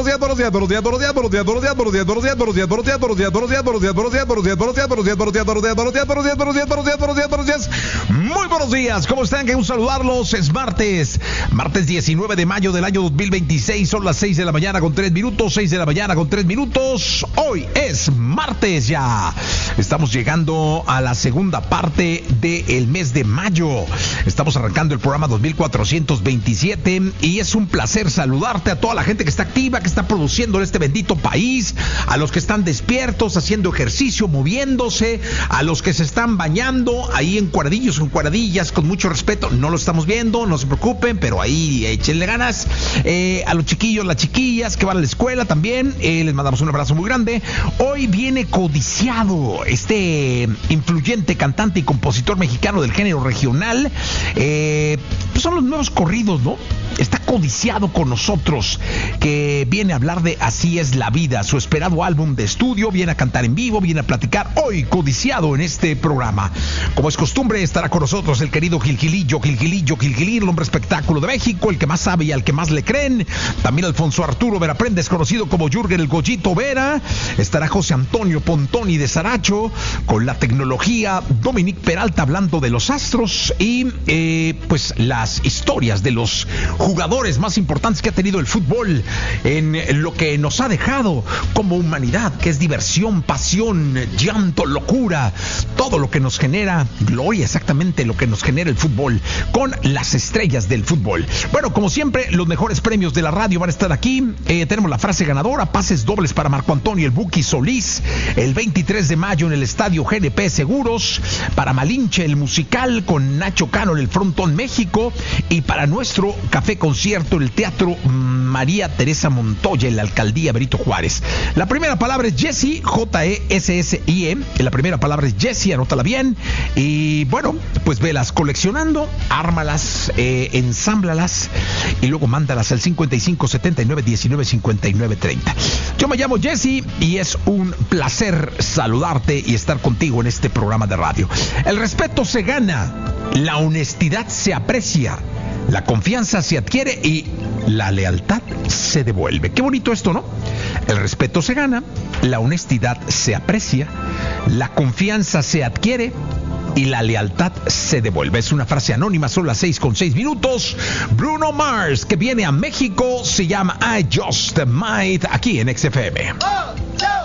Buenos días. Muy buenos días, ¿cómo están? Que un saludarlos. Es martes 19 de mayo del año 2026. Son las 6 de la mañana con 3 minutos. 6 de la mañana con 3 minutos. Hoy es martes ya. Estamos llegando a la segunda parte del mes de mayo. Estamos arrancando el programa 2427 y es un placer saludarte a toda la gente que está activa, que está produciendo en este bendito país, a los que están despiertos, haciendo ejercicio, moviéndose, a los que se están bañando ahí en cuadrillos, en cuadrillas, con mucho respeto. No lo estamos viendo, no se preocupen, pero ahí échenle ganas. A los chiquillos, las chiquillas que van a la escuela también, les mandamos un abrazo muy grande. Hoy viene codiciado este influyente cantante y compositor mexicano del género regional. Pues son los nuevos corridos, ¿no? Está codiciado con nosotros, que viene a hablar de Así es la vida, su esperado álbum de estudio. Viene a cantar en vivo, viene a platicar hoy codiciado en este programa. Como es costumbre, estará con nosotros el querido Gilgilillo, el hombre espectáculo de México, el que más sabe y al que más le creen. También Alfonso Arturo Veraprendes, conocido como Jürgen el Goyito Vera. Estará José Antonio Pontoni de Saracho, con la tecnología. Dominic Peralta hablando de los astros y pues las historias de los jugadores más importantes que ha tenido el fútbol en lo que nos ha dejado como humanidad, que es diversión, pasión, llanto, locura, todo lo que nos genera gloria, exactamente lo que nos genera el fútbol, con las estrellas del fútbol. Bueno, como siempre, los mejores premios de la radio van a estar aquí. Tenemos la frase ganadora, pases dobles para Marco Antonio el Buki Solís el 23 de mayo en el estadio GNP Seguros, para Malinche el musical con Nacho Cano en el Frontón México, y para nuestro café concierto el Teatro María Teresa Montoya en la Alcaldía Benito Juárez. La primera palabra es Jessie, Jessie. La primera palabra es Jessie, anótala bien. Y bueno, pues velas coleccionando, ármalas, ensámblalas y luego mándalas al 55 79 19 59 30. Yo me llamo Jessie y es un placer saludarte y estar contigo en este programa de radio. El respeto se gana, la honestidad se aprecia, la confianza se adquiere y la lealtad se devuelve. Qué bonito esto, ¿no? El respeto se gana, la honestidad se aprecia, la confianza se adquiere y la lealtad se devuelve. Es una frase anónima, son las 6:06 minutos. Bruno Mars, que viene a México, se llama I Just Might, aquí en XFM.